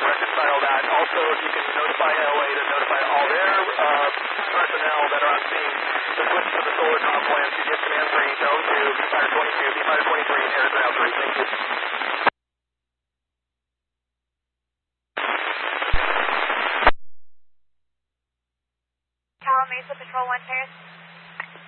reconcile that. Also, if you can notify LA to notify all their personnel that are on scene to switch to the solar comm plan to get command 3 known to B-Fighter 22, B-Fighter 23, and Air Ground 3. Thank you. Tower Mesa Patrol 1 Paris.